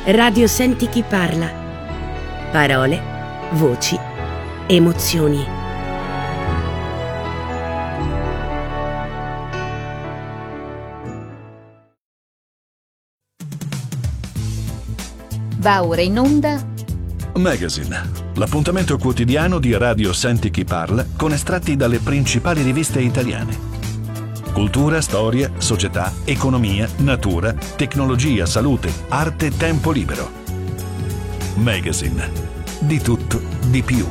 Radio Senti chi parla. Parole, voci, emozioni. Va ora in onda Magazine, l'appuntamento quotidiano di Radio Senti chi parla con estratti dalle principali riviste italiane. Cultura, storia, società, economia, natura, tecnologia, salute, arte, tempo libero. Magazine. Di tutto, di più.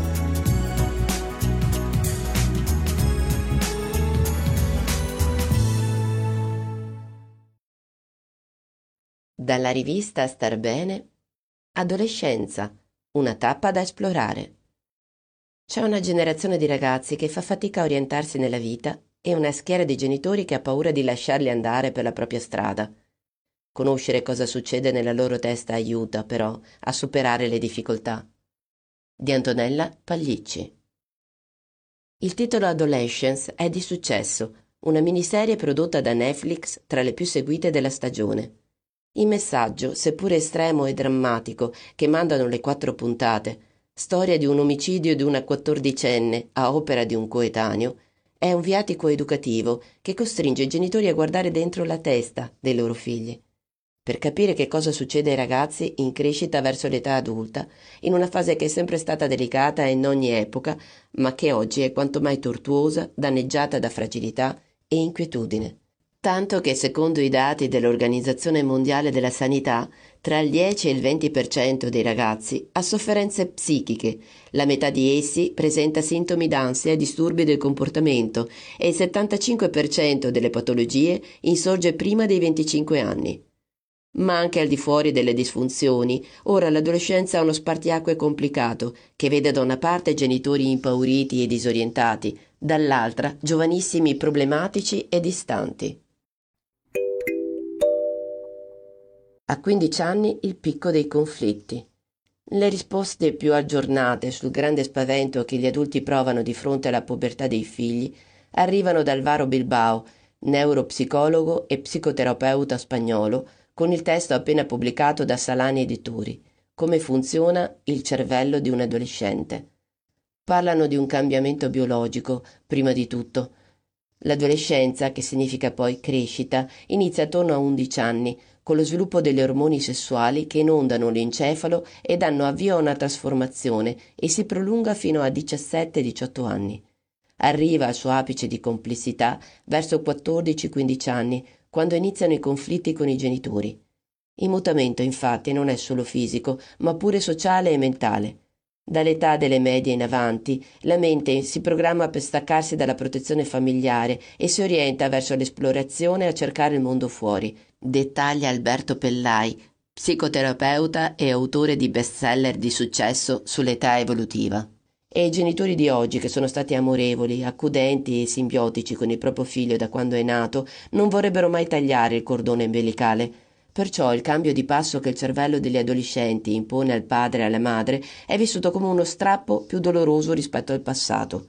Dalla rivista Star Bene, Adolescenza, una tappa da esplorare. C'è una generazione di ragazzi che fa fatica a orientarsi nella vita e una schiera di genitori che ha paura di lasciarli andare per la propria strada. Conoscere cosa succede nella loro testa aiuta, però, a superare le difficoltà. Di Antonella Pagliicci. Il titolo Adolescence è di successo, una miniserie prodotta da Netflix tra le più seguite della stagione. Il messaggio, seppure estremo e drammatico, che mandano le 4 puntate, storia di un omicidio di una 14enne a opera di un coetaneo, è un viatico educativo che costringe i genitori a guardare dentro la testa dei loro figli, per capire che cosa succede ai ragazzi in crescita verso l'età adulta, in una fase che è sempre stata delicata in ogni epoca, ma che oggi è quanto mai tortuosa, danneggiata da fragilità e inquietudine. Tanto che, secondo i dati dell'Organizzazione Mondiale della Sanità, tra il 10 e il 20% dei ragazzi ha sofferenze psichiche, la metà di essi presenta sintomi d'ansia e disturbi del comportamento e il 75% delle patologie insorge prima dei 25 anni. Ma anche al di fuori delle disfunzioni, ora l'adolescenza è uno spartiacque complicato che vede da una parte genitori impauriti e disorientati, dall'altra giovanissimi problematici e distanti. A 15 anni il picco dei conflitti. Le risposte più aggiornate sul grande spavento che gli adulti provano di fronte alla pubertà dei figli arrivano da Álvaro Bilbao, neuropsicologo e psicoterapeuta spagnolo, con il testo appena pubblicato da Salani Editori, Come funziona il cervello di un adolescente. Parlano di un cambiamento biologico, prima di tutto. L'adolescenza, che significa poi crescita, inizia attorno a 11 anni, con lo sviluppo degli ormoni sessuali che inondano l'encefalo e danno avvio a una trasformazione e si prolunga fino a 17-18 anni. Arriva al suo apice di complessità verso 14-15 anni, quando iniziano i conflitti con i genitori. Il mutamento, infatti, non è solo fisico, ma pure sociale e mentale. Dall'età delle medie in avanti, la mente si programma per staccarsi dalla protezione familiare e si orienta verso l'esplorazione a cercare il mondo fuori, dettaglia Alberto Pellai, psicoterapeuta e autore di bestseller di successo sull'età evolutiva. E i genitori di oggi, che sono stati amorevoli, accudenti e simbiotici con il proprio figlio da quando è nato, non vorrebbero mai tagliare il cordone ombelicale. Perciò il cambio di passo che il cervello degli adolescenti impone al padre e alla madre è vissuto come uno strappo più doloroso rispetto al passato.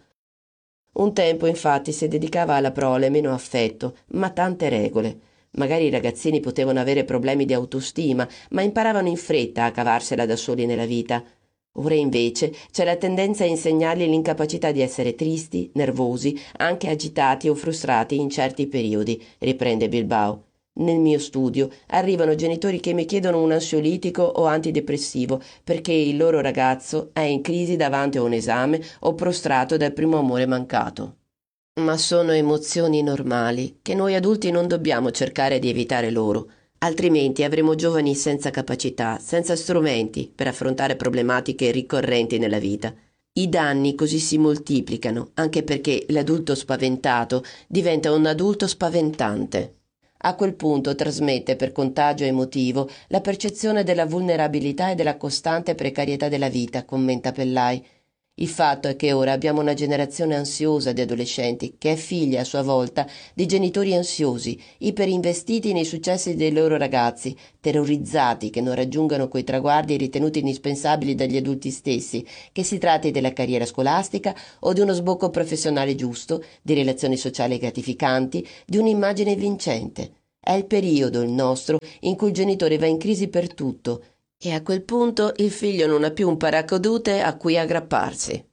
Un tempo, infatti, si dedicava alla prole meno affetto, ma tante regole. Magari i ragazzini potevano avere problemi di autostima, ma imparavano in fretta a cavarsela da soli nella vita. Ora invece c'è la tendenza a insegnargli l'incapacità di essere tristi, nervosi, anche agitati o frustrati in certi periodi, riprende Bilbao. Nel mio studio arrivano genitori che mi chiedono un ansiolitico o antidepressivo perché il loro ragazzo è in crisi davanti a un esame o prostrato dal primo amore mancato. Ma sono emozioni normali che noi adulti non dobbiamo cercare di evitare loro, altrimenti avremo giovani senza capacità, senza strumenti per affrontare problematiche ricorrenti nella vita. I danni così si moltiplicano, anche perché l'adulto spaventato diventa un adulto spaventante. A quel punto trasmette per contagio emotivo la percezione della vulnerabilità e della costante precarietà della vita, commenta Pellai. Il fatto è che ora abbiamo una generazione ansiosa di adolescenti che è figlia a sua volta di genitori ansiosi, iperinvestiti nei successi dei loro ragazzi, terrorizzati che non raggiungano quei traguardi ritenuti indispensabili dagli adulti stessi, che si tratti della carriera scolastica o di uno sbocco professionale giusto, di relazioni sociali gratificanti, di un'immagine vincente. È il periodo, il nostro, in cui il genitore va in crisi per tutto E a quel punto il figlio non ha più un paracadute a cui aggrapparsi.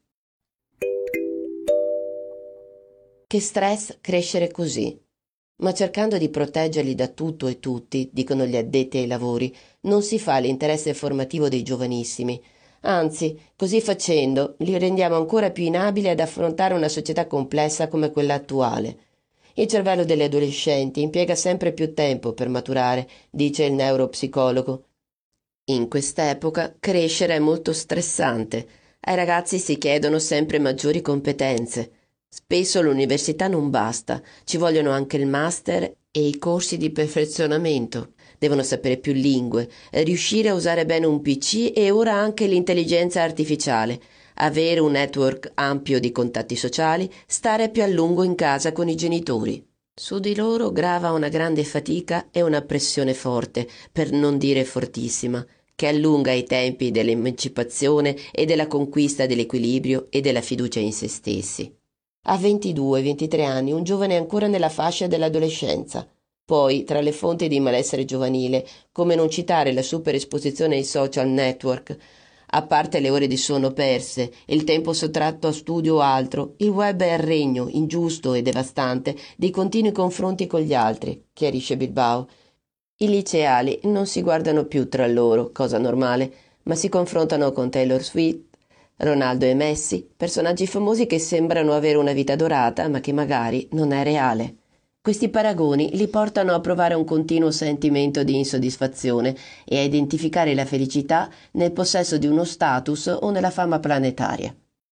Che stress crescere così. Ma cercando di proteggerli da tutto e tutti, dicono gli addetti ai lavori, non si fa l'interesse formativo dei giovanissimi. Anzi, così facendo, li rendiamo ancora più inabili ad affrontare una società complessa come quella attuale. Il cervello degli adolescenti impiega sempre più tempo per maturare, dice il neuropsicologo. In quest'epoca crescere è molto stressante. Ai ragazzi si chiedono sempre maggiori competenze. Spesso l'università non basta, ci vogliono anche il master e i corsi di perfezionamento. Devono sapere più lingue, riuscire a usare bene un PC e ora anche l'intelligenza artificiale, avere un network ampio di contatti sociali, stare più a lungo in casa con i genitori. Su di loro grava una grande fatica e una pressione forte, per non dire fortissima, che allunga i tempi dell'emancipazione e della conquista dell'equilibrio e della fiducia in se stessi. A 22-23 anni un giovane è ancora nella fascia dell'adolescenza. Poi, tra le fonti di malessere giovanile, come non citare la superesposizione ai social network, a parte le ore di sonno perse, il tempo sottratto a studio o altro, il web è il regno, ingiusto e devastante, di continui confronti con gli altri, chiarisce Bilbao. I liceali non si guardano più tra loro, cosa normale, ma si confrontano con Taylor Swift, Ronaldo e Messi, personaggi famosi che sembrano avere una vita dorata, ma che magari non è reale. Questi paragoni li portano a provare un continuo sentimento di insoddisfazione e a identificare la felicità nel possesso di uno status o nella fama planetaria.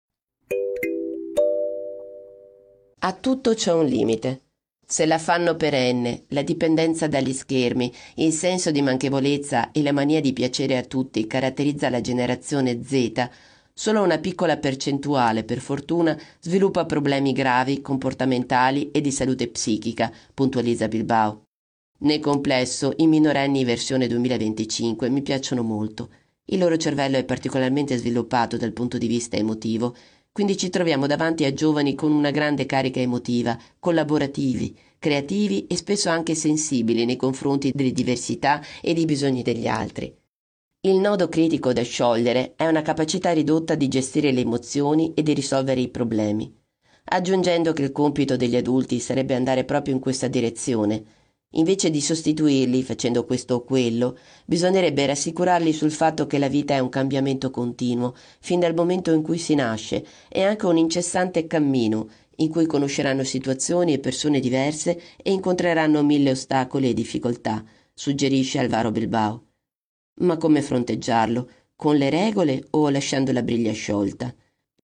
A tutto c'è un limite. Se la fanno perenne, la dipendenza dagli schermi, il senso di manchevolezza e la mania di piacere a tutti caratterizza la generazione Z, solo una piccola percentuale, per fortuna, sviluppa problemi gravi, comportamentali e di salute psichica, puntualizza Bilbao. Nel complesso, i minorenni versione 2025 mi piacciono molto. Il loro cervello è particolarmente sviluppato dal punto di vista emotivo, quindi ci troviamo davanti a giovani con una grande carica emotiva, collaborativi, creativi e spesso anche sensibili nei confronti delle diversità e dei bisogni degli altri. Il nodo critico da sciogliere è una capacità ridotta di gestire le emozioni e di risolvere i problemi, aggiungendo che il compito degli adulti sarebbe andare proprio in questa direzione. Invece di sostituirli facendo questo o quello, bisognerebbe rassicurarli sul fatto che la vita è un cambiamento continuo, fin dal momento in cui si nasce, e anche un incessante cammino, in cui conosceranno situazioni e persone diverse e incontreranno 1000 ostacoli e difficoltà, suggerisce Alvaro Bilbao. Ma come fronteggiarlo? Con le regole o lasciando la briglia sciolta?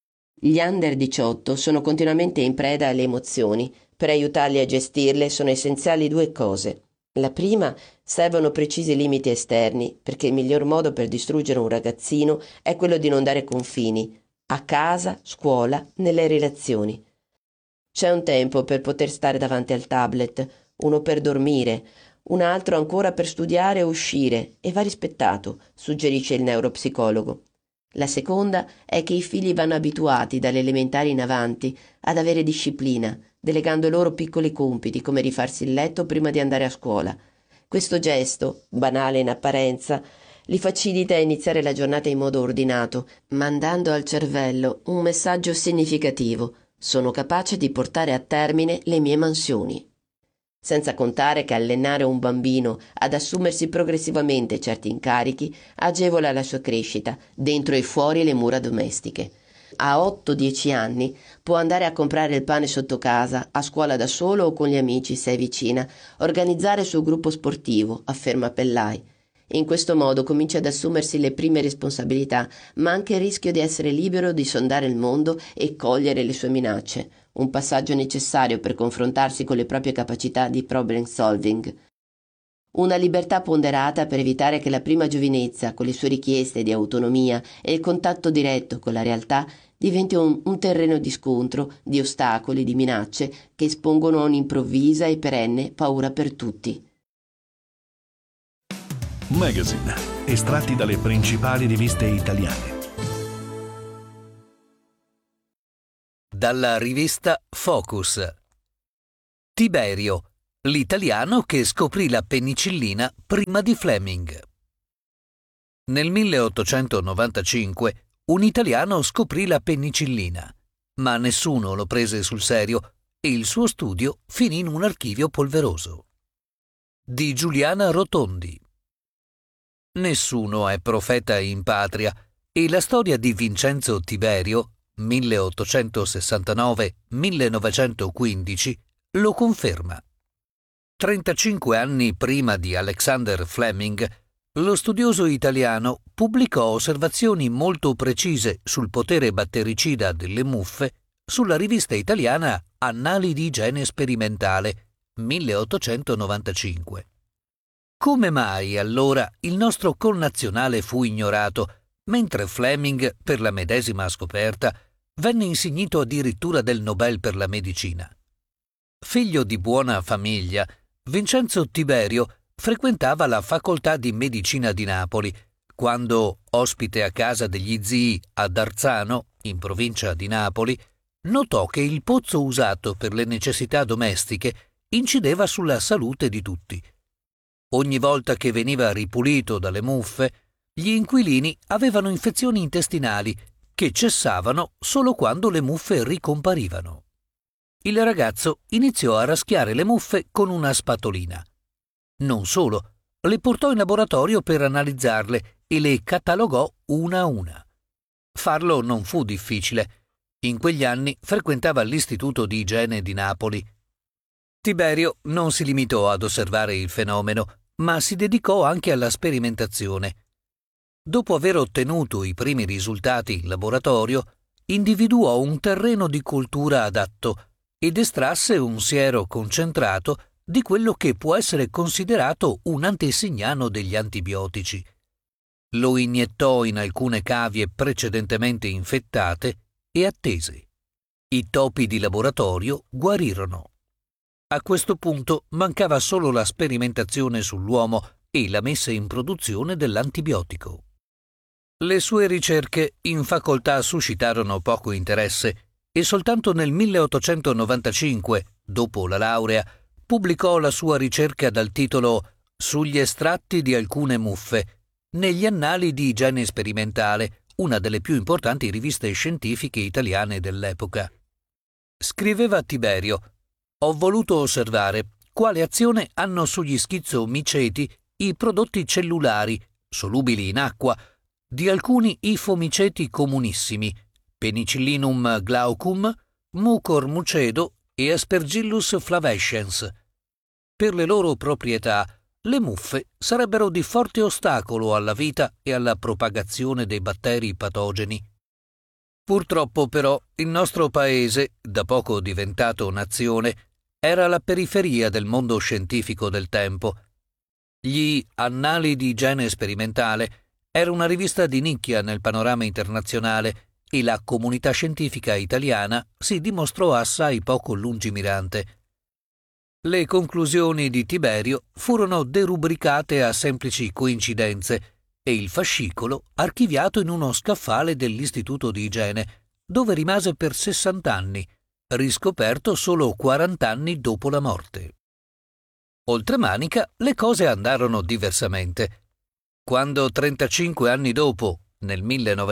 Gli under 18 sono continuamente in preda alle emozioni. Per aiutarli a gestirle sono essenziali due cose. La prima, servono precisi limiti esterni, perché il miglior modo per distruggere un ragazzino è quello di non dare confini, a casa, scuola, nelle relazioni. C'è un tempo per poter stare davanti al tablet, uno per dormire, un altro ancora per studiare o uscire, e va rispettato, suggerisce il neuropsicologo. La seconda è che i figli vanno abituati dalle elementari in avanti ad avere disciplina, delegando loro piccoli compiti come rifarsi il letto prima di andare a scuola. Questo gesto, banale in apparenza, li facilita a iniziare la giornata in modo ordinato, mandando al cervello un messaggio significativo: sono capace di portare a termine le mie mansioni. Senza contare che allenare un bambino ad assumersi progressivamente certi incarichi agevola la sua crescita dentro e fuori le mura domestiche. A 8-10 anni può andare a comprare il pane sotto casa, a scuola da solo o con gli amici se è vicina, organizzare il suo gruppo sportivo, afferma Pellai. In questo modo comincia ad assumersi le prime responsabilità, ma anche il rischio di essere libero di sondare il mondo e cogliere le sue minacce, un passaggio necessario per confrontarsi con le proprie capacità di problem solving. Una libertà ponderata per evitare che la prima giovinezza, con le sue richieste di autonomia e il contatto diretto con la realtà, diventi un terreno di scontro, di ostacoli, di minacce che espongono a un'improvvisa e perenne paura per tutti. Magazine, estratti dalle principali riviste italiane. Dalla rivista Focus. Tiberio, l'italiano che scoprì la penicillina prima di Fleming. Nel 1895 un italiano scoprì la penicillina, ma nessuno lo prese sul serio e il suo studio finì in un archivio polveroso. Di Giuliana Rotondi. Nessuno è profeta in patria e la storia di Vincenzo Tiberio, 1869-1915, lo conferma. 35 anni prima di Alexander Fleming, lo studioso italiano pubblicò osservazioni molto precise sul potere battericida delle muffe sulla rivista italiana Annali di igiene sperimentale, 1895. Come mai allora il nostro connazionale fu ignorato, mentre Fleming, per la medesima scoperta, venne insignito addirittura del Nobel per la medicina? Figlio di buona famiglia, Vincenzo Tiberio frequentava la facoltà di medicina di Napoli, quando, ospite a casa degli zii ad Arzano, in provincia di Napoli, notò che il pozzo usato per le necessità domestiche incideva sulla salute di tutti. Ogni volta che veniva ripulito dalle muffe, gli inquilini avevano infezioni intestinali che cessavano solo quando le muffe ricomparivano. Il ragazzo iniziò a raschiare le muffe con una spatolina. Non solo, le portò in laboratorio per analizzarle e le catalogò una a una. Farlo non fu difficile. In quegli anni frequentava l'Istituto di Igiene di Napoli. Tiberio non si limitò ad osservare il fenomeno, ma si dedicò anche alla sperimentazione. Dopo aver ottenuto i primi risultati in laboratorio, individuò un terreno di coltura adatto ed estrasse un siero concentrato di quello che può essere considerato un antesignano degli antibiotici. Lo iniettò in alcune cavie precedentemente infettate e attese. I topi di laboratorio guarirono. A questo punto mancava solo la sperimentazione sull'uomo e la messa in produzione dell'antibiotico. Le sue ricerche in facoltà suscitarono poco interesse e soltanto nel 1895, dopo la laurea, pubblicò la sua ricerca dal titolo Sugli estratti di alcune muffe negli Annali di igiene sperimentale, una delle più importanti riviste scientifiche italiane dell'epoca. Scriveva Tiberio: «Ho voluto osservare quale azione hanno sugli schizomiceti i prodotti cellulari, solubili in acqua, di alcuni ifomiceti comunissimi, Penicillinum glaucum, Mucor mucedo e Aspergillus flavescens. Per le loro proprietà, le muffe sarebbero di forte ostacolo alla vita e alla propagazione dei batteri patogeni. Purtroppo però il nostro paese, da poco diventato nazione, era alla periferia del mondo scientifico del tempo. Gli Annali di igiene sperimentale era una rivista di nicchia nel panorama internazionale e la comunità scientifica italiana si dimostrò assai poco lungimirante. Le conclusioni di Tiberio furono derubricate a semplici coincidenze e il fascicolo archiviato in uno scaffale dell'Istituto di Igiene, dove rimase per 60 anni, riscoperto solo 40 anni dopo la morte. Oltremanica le cose andarono diversamente. Quando 35 anni dopo, nel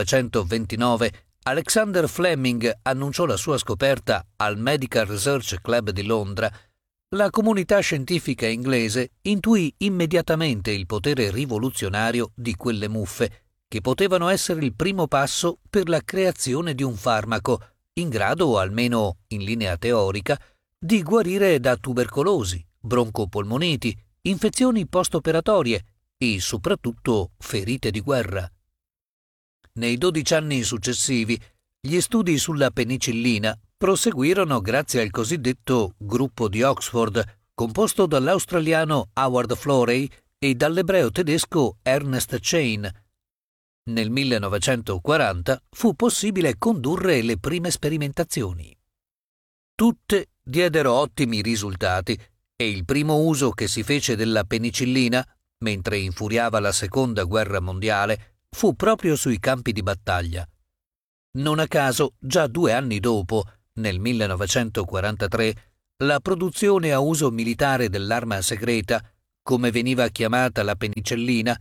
1929, Alexander Fleming annunciò la sua scoperta al Medical Research Club di Londra, la comunità scientifica inglese intuì immediatamente il potere rivoluzionario di quelle muffe, che potevano essere il primo passo per la creazione di un farmaco in grado, almeno in linea teorica, di guarire da tubercolosi, broncopolmoniti, infezioni post-operatorie e soprattutto ferite di guerra. Nei 12 anni successivi, gli studi sulla penicillina proseguirono grazie al cosiddetto gruppo di Oxford, composto dall'australiano Howard Florey e dall'ebreo tedesco Ernest Chain. Nel 1940 fu possibile condurre le prime sperimentazioni. Tutte diedero ottimi risultati e il primo uso che si fece della penicillina, mentre infuriava la Seconda Guerra Mondiale, fu proprio sui campi di battaglia. Non a caso, già 2 anni dopo, nel 1943, la produzione a uso militare dell'arma segreta, come veniva chiamata la penicillina,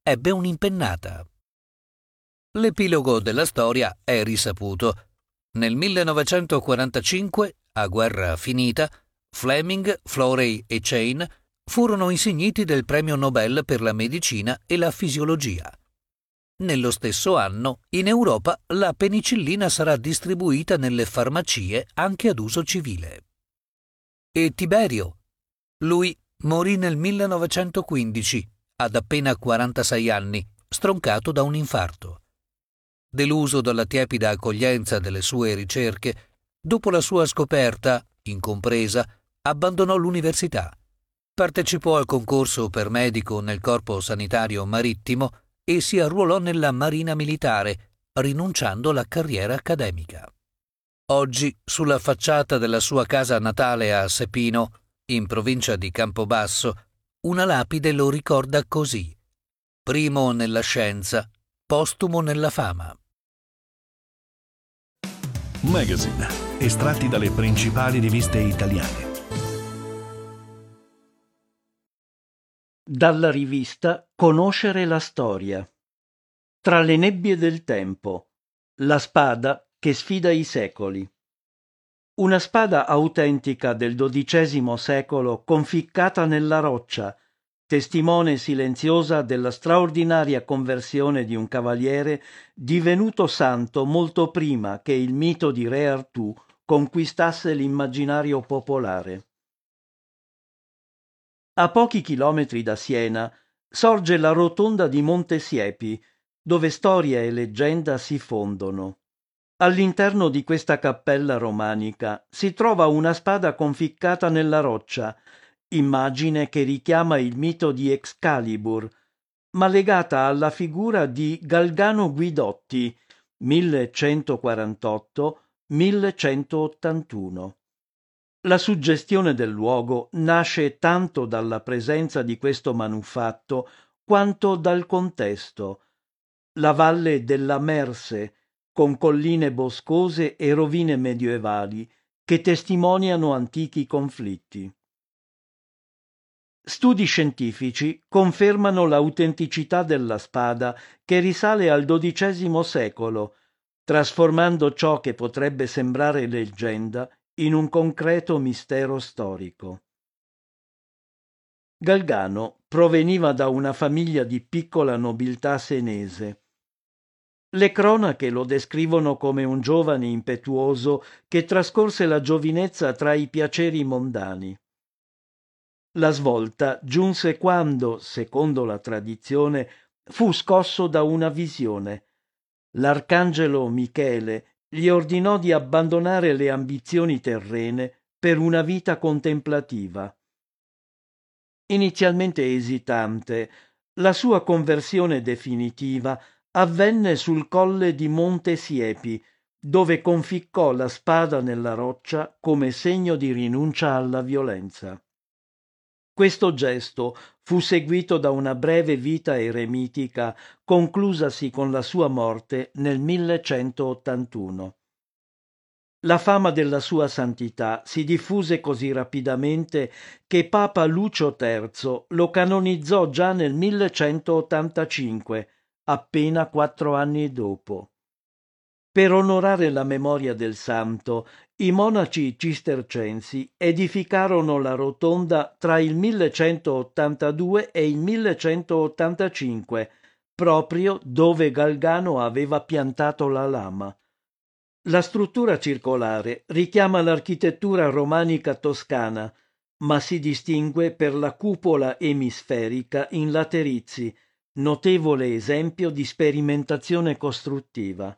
ebbe un'impennata. L'epilogo della storia è risaputo. Nel 1945, a guerra finita, Fleming, Florey e Chain furono insigniti del premio Nobel per la medicina e la fisiologia. Nello stesso anno, in Europa, la penicillina sarà distribuita nelle farmacie anche ad uso civile. E Tiberio? Lui morì nel 1915, ad appena 46 anni, stroncato da un infarto. Deluso dalla tiepida accoglienza delle sue ricerche, dopo la sua scoperta, incompresa, abbandonò l'università. Partecipò al concorso per medico nel Corpo Sanitario Marittimo e si arruolò nella Marina Militare, rinunciando alla carriera accademica. Oggi, sulla facciata della sua casa natale a Sepino, in provincia di Campobasso, una lapide lo ricorda così: primo nella scienza, postumo nella fama. Magazine, estratti dalle principali riviste italiane. Dalla rivista Conoscere la storia. Tra le nebbie del tempo. La spada che sfida i secoli. Una spada autentica del XII secolo conficcata nella roccia, testimone silenziosa della straordinaria conversione di un cavaliere divenuto santo molto prima che il mito di Re Artù conquistasse l'immaginario popolare. A pochi chilometri da Siena sorge la rotonda di Monte Siepi, dove storia e leggenda si fondono. All'interno di questa cappella romanica si trova una spada conficcata nella roccia, immagine che richiama il mito di Excalibur, ma legata alla figura di Galgano Guidotti, 1148-1181. La suggestione del luogo nasce tanto dalla presenza di questo manufatto quanto dal contesto. La valle della Merse, con colline boscose e rovine medievali che testimoniano antichi conflitti. Studi scientifici confermano l'autenticità della spada che risale al XII secolo, trasformando ciò che potrebbe sembrare leggenda in un concreto mistero storico. Galgano proveniva da una famiglia di piccola nobiltà senese. Le cronache lo descrivono come un giovane impetuoso che trascorse la giovinezza tra i piaceri mondani. La svolta giunse quando, secondo la tradizione, fu scosso da una visione. L'arcangelo Michele gli ordinò di abbandonare le ambizioni terrene per una vita contemplativa. Inizialmente esitante, la sua conversione definitiva avvenne sul colle di Monte Siepi, dove conficcò la spada nella roccia come segno di rinuncia alla violenza. Questo gesto fu seguito da una breve vita eremitica conclusasi con la sua morte nel 1181. La fama della sua santità si diffuse così rapidamente che Papa Lucio III lo canonizzò già nel 1185, appena 4 anni dopo. Per onorare la memoria del santo, i monaci cistercensi edificarono la rotonda tra il 1182 e il 1185, proprio dove Galgano aveva piantato la lama. La struttura circolare richiama l'architettura romanica toscana, ma si distingue per la cupola emisferica in laterizi, notevole esempio di sperimentazione costruttiva.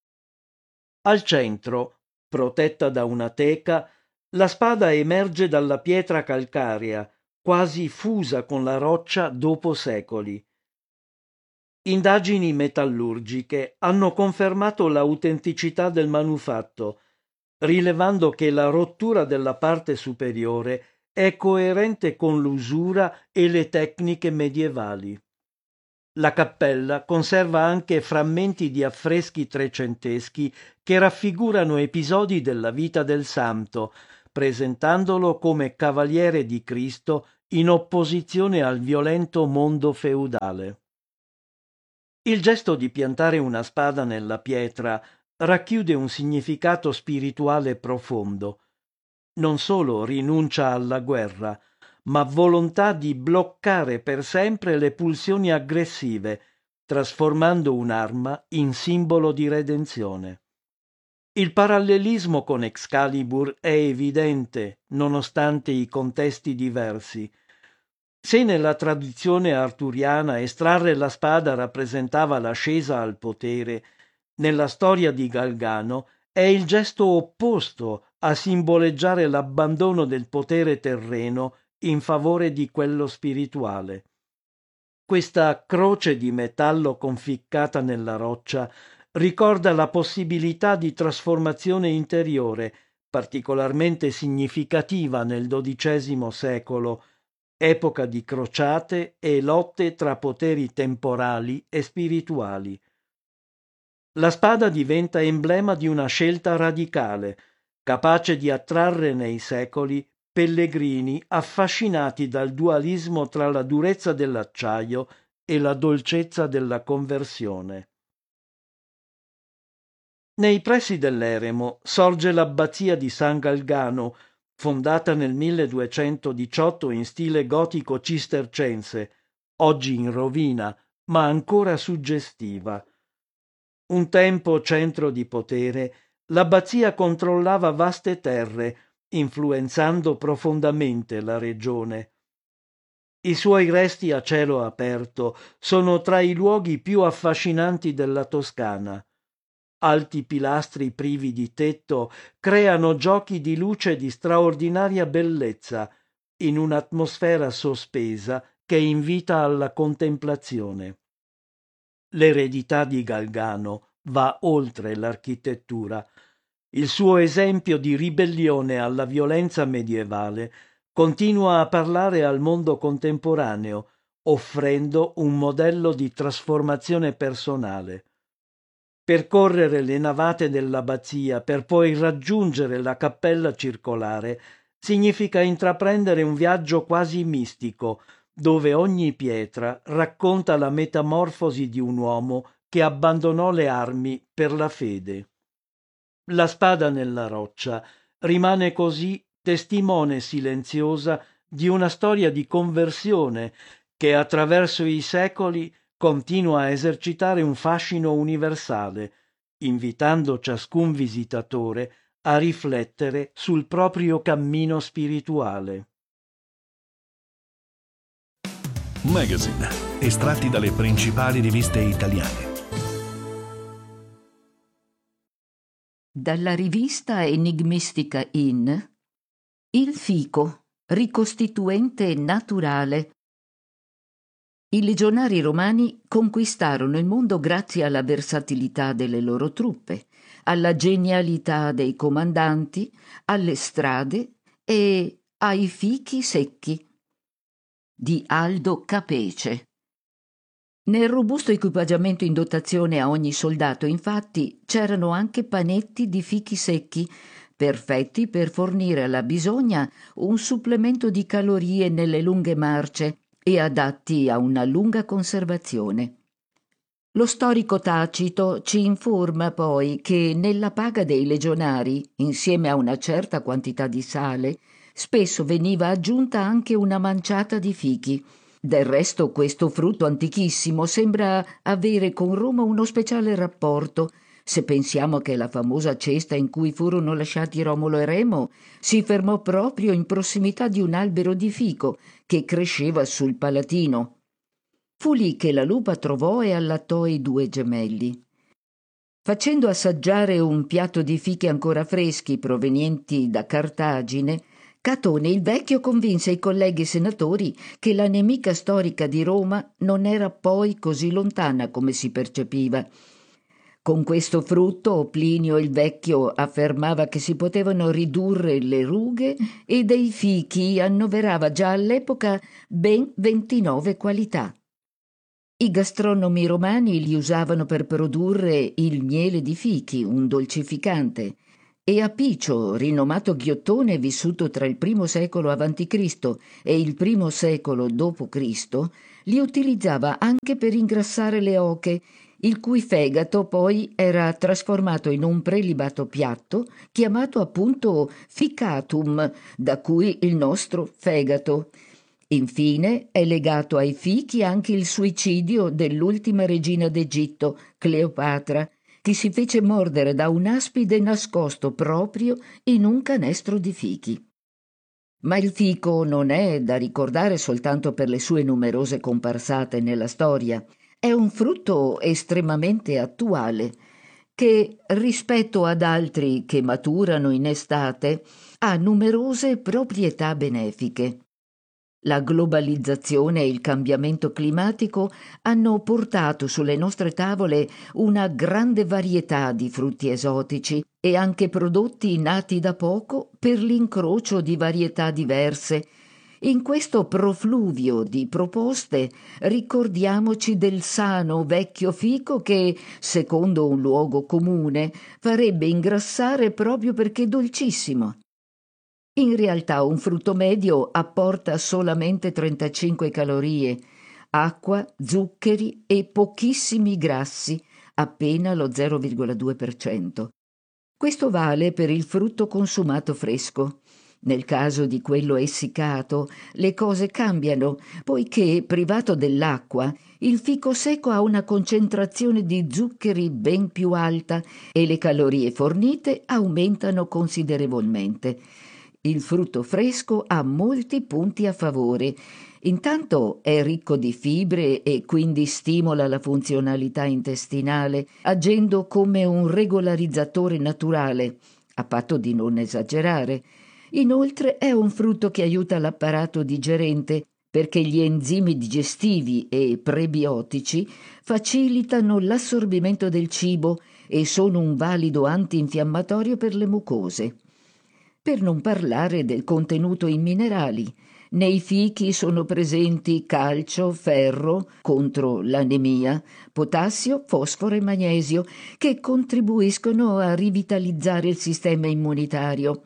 Al centro, protetta da una teca, la spada emerge dalla pietra calcarea, quasi fusa con la roccia dopo secoli. Indagini metallurgiche hanno confermato l'autenticità del manufatto, rilevando che la rottura della parte superiore è coerente con l'usura e le tecniche medievali. La cappella conserva anche frammenti di affreschi trecenteschi che raffigurano episodi della vita del santo, presentandolo come cavaliere di Cristo in opposizione al violento mondo feudale. Il gesto di piantare una spada nella pietra racchiude un significato spirituale profondo. Non solo rinuncia alla guerra, ma volontà di bloccare per sempre le pulsioni aggressive, trasformando un'arma in simbolo di redenzione. Il parallelismo con Excalibur è evidente, nonostante i contesti diversi. Se nella tradizione arturiana estrarre la spada rappresentava l'ascesa al potere, nella storia di Galgano è il gesto opposto a simboleggiare l'abbandono del potere terreno in favore di quello spirituale. Questa croce di metallo conficcata nella roccia ricorda la possibilità di trasformazione interiore, particolarmente significativa nel XII secolo, epoca di crociate e lotte tra poteri temporali e spirituali. La spada diventa emblema di una scelta radicale, capace di attrarre nei secoli pellegrini affascinati dal dualismo tra la durezza dell'acciaio e la dolcezza della conversione. Nei pressi dell'eremo sorge l'abbazia di San Galgano, fondata nel 1218 in stile gotico cistercense, oggi in rovina, ma ancora suggestiva. Un tempo centro di potere, l'abbazia controllava vaste terre, influenzando profondamente la regione. I suoi resti a cielo aperto sono tra i luoghi più affascinanti della Toscana. Alti pilastri privi di tetto creano giochi di luce di straordinaria bellezza in un'atmosfera sospesa che invita alla contemplazione. L'eredità di Galgano va oltre l'architettura. Il suo esempio di ribellione alla violenza medievale continua a parlare al mondo contemporaneo, offrendo un modello di trasformazione personale. Percorrere le navate dell'abbazia per poi raggiungere la cappella circolare significa intraprendere un viaggio quasi mistico, dove ogni pietra racconta la metamorfosi di un uomo che abbandonò le armi per la fede. La spada nella roccia rimane così testimone silenziosa di una storia di conversione che attraverso i secoli continua a esercitare un fascino universale, invitando ciascun visitatore a riflettere sul proprio cammino spirituale. Magazine, estratti dalle principali riviste italiane. Dalla rivista enigmistica In, Il fico, ricostituente naturale. I legionari romani conquistarono il mondo grazie alla versatilità delle loro truppe, alla genialità dei comandanti, alle strade e ai fichi secchi. Di Aldo Capece. Nel robusto equipaggiamento in dotazione a ogni soldato, infatti, c'erano anche panetti di fichi secchi, perfetti per fornire alla bisogna un supplemento di calorie nelle lunghe marce e adatti a una lunga conservazione. Lo storico Tacito ci informa poi che nella paga dei legionari, insieme a una certa quantità di sale, spesso veniva aggiunta anche una manciata di fichi. Del resto questo frutto antichissimo sembra avere con Roma uno speciale rapporto, se pensiamo che la famosa cesta in cui furono lasciati Romolo e Remo si fermò proprio in prossimità di un albero di fico che cresceva sul Palatino. Fu lì che la lupa trovò e allattò i due gemelli. Facendo assaggiare un piatto di fichi ancora freschi provenienti da Cartagine, Catone il Vecchio convinse i colleghi senatori che la nemica storica di Roma non era poi così lontana come si percepiva. Con questo frutto Plinio il Vecchio affermava che si potevano ridurre le rughe e dei fichi annoverava già all'epoca ben 29 qualità. I gastronomi romani li usavano per produrre il miele di fichi, un dolcificante, e Apicio, rinomato ghiottone vissuto tra il I secolo a.C. e il I secolo d.C., li utilizzava anche per ingrassare le oche, il cui fegato poi era trasformato in un prelibato piatto chiamato appunto ficatum, da cui il nostro fegato. Infine è legato ai fichi anche il suicidio dell'ultima regina d'Egitto, Cleopatra, che si fece mordere da un aspide nascosto proprio in un canestro di fichi. Ma il fico non è da ricordare soltanto per le sue numerose comparsate nella storia. È un frutto estremamente attuale che, rispetto ad altri che maturano in estate, ha numerose proprietà benefiche. La globalizzazione e il cambiamento climatico hanno portato sulle nostre tavole una grande varietà di frutti esotici e anche prodotti nati da poco per l'incrocio di varietà diverse. In questo profluvio di proposte ricordiamoci del sano vecchio fico che, secondo un luogo comune, farebbe ingrassare proprio perché dolcissimo. In realtà un frutto medio apporta solamente 35 calorie, acqua, zuccheri e pochissimi grassi, appena lo 0,2%. Questo vale per il frutto consumato fresco. Nel caso di quello essiccato, le cose cambiano, poiché, privato dell'acqua, il fico secco ha una concentrazione di zuccheri ben più alta e le calorie fornite aumentano considerevolmente. Il frutto fresco ha molti punti a favore. Intanto è ricco di fibre e quindi stimola la funzionalità intestinale, agendo come un regolarizzatore naturale, a patto di non esagerare. Inoltre è un frutto che aiuta l'apparato digerente, perché gli enzimi digestivi e prebiotici facilitano l'assorbimento del cibo e sono un valido antinfiammatorio per le mucose. Per non parlare del contenuto in minerali. Nei fichi sono presenti calcio, ferro contro l'anemia, potassio, fosforo e magnesio, che contribuiscono a rivitalizzare il sistema immunitario.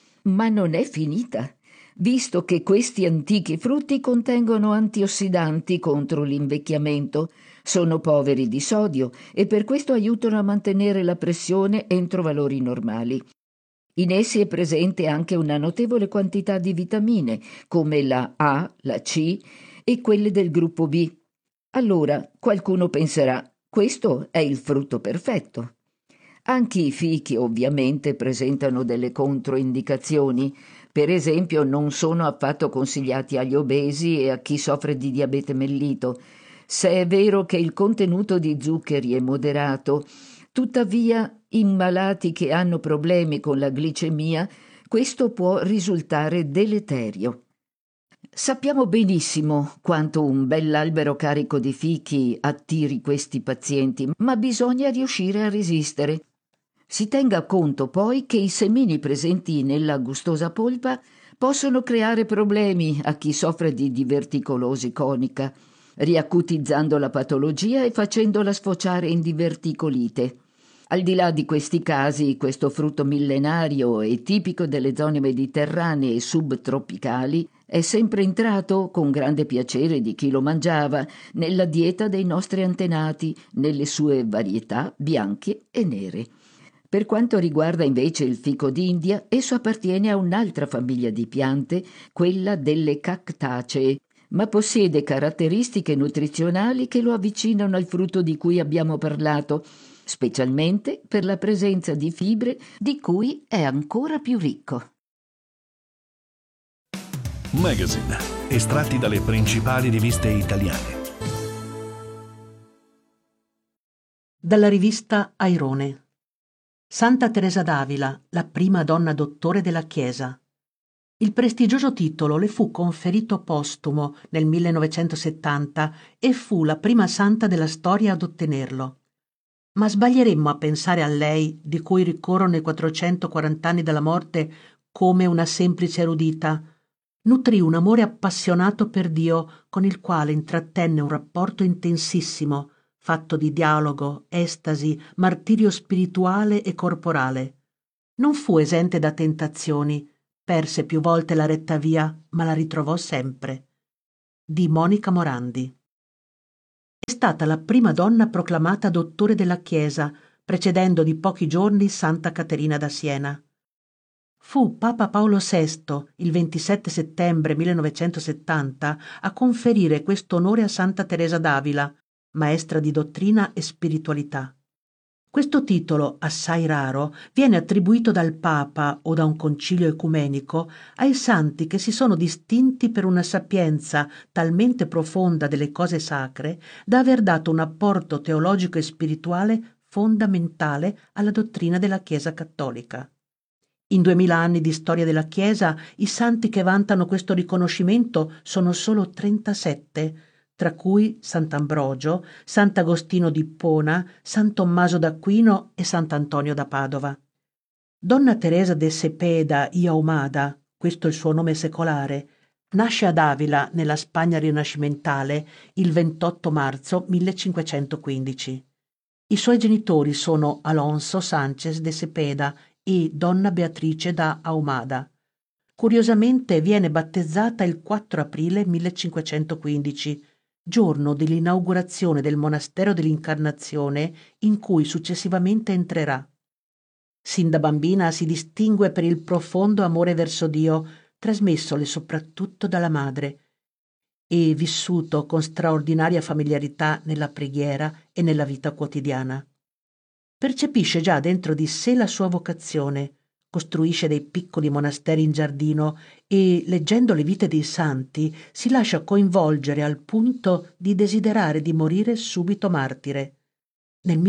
Ma non è finita, visto che questi antichi frutti contengono antiossidanti contro l'invecchiamento, sono poveri di sodio e per questo aiutano a mantenere la pressione entro valori normali. In essi è presente anche una notevole quantità di vitamine, come la A, la C e quelle del gruppo B. Allora qualcuno penserà, questo è il frutto perfetto. Anche i fichi ovviamente presentano delle controindicazioni. Per esempio non sono affatto consigliati agli obesi e a chi soffre di diabete mellito. Se è vero che il contenuto di zuccheri è moderato, tuttavia in malati che hanno problemi con la glicemia questo può risultare deleterio. Sappiamo benissimo quanto un bell'albero carico di fichi attiri questi pazienti, ma bisogna riuscire a resistere. Si tenga conto poi che i semini presenti nella gustosa polpa possono creare problemi a chi soffre di diverticolosi conica, riacutizzando la patologia e facendola sfociare in diverticolite. Al di là di questi casi, questo frutto millenario e tipico delle zone mediterranee e subtropicali è sempre entrato, con grande piacere di chi lo mangiava, nella dieta dei nostri antenati, nelle sue varietà bianche e nere. Per quanto riguarda invece il fico d'India, esso appartiene a un'altra famiglia di piante, quella delle cactacee, ma possiede caratteristiche nutrizionali che lo avvicinano al frutto di cui abbiamo parlato, specialmente per la presenza di fibre di cui è ancora più ricco. Magazine, estratti dalle principali riviste italiane. Dalla rivista Airone. Santa Teresa d'Avila, la prima donna dottore della Chiesa. Il prestigioso titolo le fu conferito postumo nel 1970 e fu la prima santa della storia ad ottenerlo. Ma sbaglieremmo a pensare a lei, di cui ricorrono i 440 anni dalla morte, come una semplice erudita. Nutrì un amore appassionato per Dio, con il quale intrattenne un rapporto intensissimo, fatto di dialogo, estasi, martirio spirituale e corporale. Non fu esente da tentazioni, perse più volte la retta via, ma la ritrovò sempre. Di Monica Morandi. È stata la prima donna proclamata dottore della Chiesa, precedendo di pochi giorni Santa Caterina da Siena. Fu Papa Paolo VI, il 27 settembre 1970, a conferire questo onore a Santa Teresa d'Avila, maestra di dottrina e spiritualità. Questo titolo, assai raro, viene attribuito dal Papa o da un concilio ecumenico ai santi che si sono distinti per una sapienza talmente profonda delle cose sacre da aver dato un apporto teologico e spirituale fondamentale alla dottrina della Chiesa cattolica. In 2000 anni di storia della Chiesa, i santi che vantano questo riconoscimento sono solo 37, tra cui Sant'Ambrogio, Sant'Agostino di Ippona, San Tommaso d'Aquino e Sant'Antonio da Padova. Donna Teresa de Cepeda y Ahumada, questo è il suo nome secolare, nasce ad Avila, nella Spagna rinascimentale, il 28 marzo 1515. I suoi genitori sono Alonso Sánchez de Cepeda e Donna Beatrice da Ahumada. Curiosamente viene battezzata il 4 aprile 1515, giorno dell'inaugurazione del monastero dell'Incarnazione in cui successivamente entrerà. Sin da bambina si distingue per il profondo amore verso Dio, trasmessole soprattutto dalla madre, e vissuto con straordinaria familiarità nella preghiera e nella vita quotidiana. Percepisce già dentro di sé la sua vocazione, costruisce dei piccoli monasteri in giardino e, leggendo le vite dei santi, si lascia coinvolgere al punto di desiderare di morire subito martire. Nel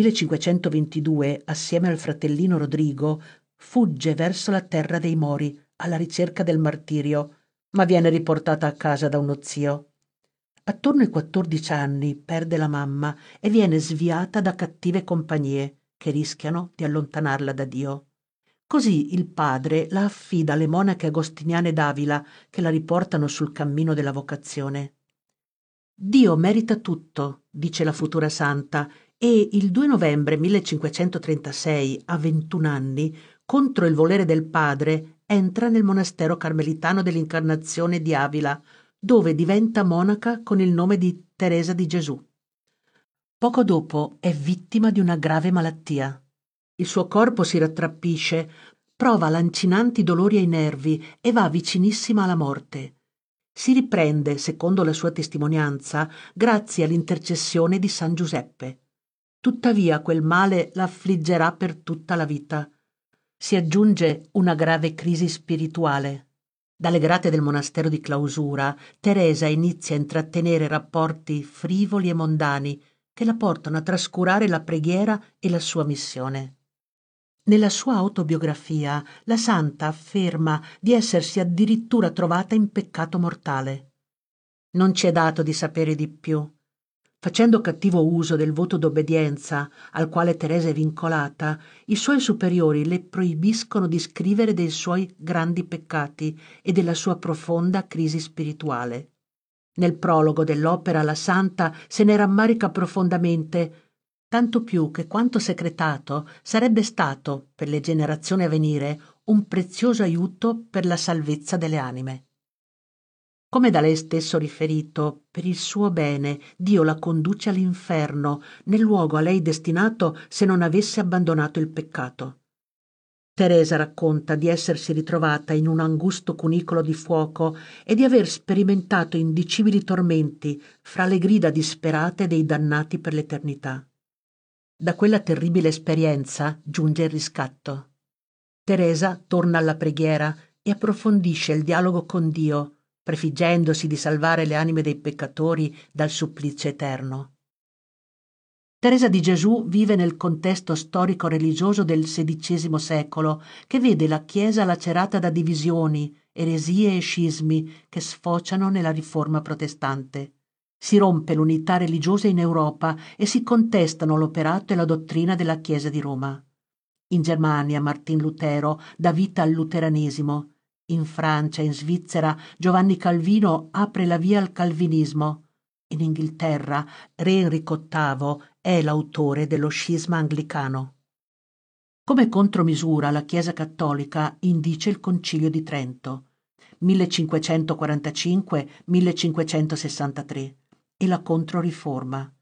1522, assieme al fratellino Rodrigo, fugge verso la terra dei Mori alla ricerca del martirio, ma viene riportata a casa da uno zio. Attorno ai 14 anni perde la mamma e viene sviata da cattive compagnie che rischiano di allontanarla da Dio. Così il padre la affida alle monache agostiniane d'Avila che la riportano sul cammino della vocazione. Dio merita tutto, dice la futura santa, e il 2 novembre 1536, a 21 anni, contro il volere del padre, entra nel monastero carmelitano dell'Incarnazione di Avila, dove diventa monaca con il nome di Teresa di Gesù. Poco dopo è vittima di una grave malattia. Il suo corpo si rattrappisce, prova lancinanti dolori ai nervi e va vicinissima alla morte. Si riprende, secondo la sua testimonianza, grazie all'intercessione di San Giuseppe. Tuttavia quel male la affliggerà per tutta la vita. Si aggiunge una grave crisi spirituale. Dalle grate del monastero di clausura, Teresa inizia a intrattenere rapporti frivoli e mondani che la portano a trascurare la preghiera e la sua missione. Nella sua autobiografia, la santa afferma di essersi addirittura trovata in peccato mortale. Non ci è dato di sapere di più. Facendo cattivo uso del voto d'obbedienza al quale Teresa è vincolata, i suoi superiori le proibiscono di scrivere dei suoi grandi peccati e della sua profonda crisi spirituale. Nel prologo dell'opera la santa se ne rammarica profondamente, tanto più che quanto secretato sarebbe stato, per le generazioni a venire, un prezioso aiuto per la salvezza delle anime. Come da lei stesso riferito, per il suo bene Dio la conduce all'inferno, nel luogo a lei destinato se non avesse abbandonato il peccato. Teresa racconta di essersi ritrovata in un angusto cunicolo di fuoco e di aver sperimentato indicibili tormenti fra le grida disperate dei dannati per l'eternità. Da quella terribile esperienza giunge il riscatto. Teresa torna alla preghiera e approfondisce il dialogo con Dio, prefiggendosi di salvare le anime dei peccatori dal supplizio eterno. Teresa di Gesù vive nel contesto storico-religioso del XVI secolo, che vede la Chiesa lacerata da divisioni, eresie e scismi che sfociano nella riforma protestante. Si rompe l'unità religiosa in Europa e si contestano l'operato e la dottrina della Chiesa di Roma. In Germania Martin Lutero dà vita al luteranesimo. In Francia e in Svizzera Giovanni Calvino apre la via al calvinismo. In Inghilterra Re Enrico VIII è l'autore dello scisma anglicano. Come contromisura la Chiesa cattolica indice il Concilio di Trento, 1545-1563, e la Controriforma.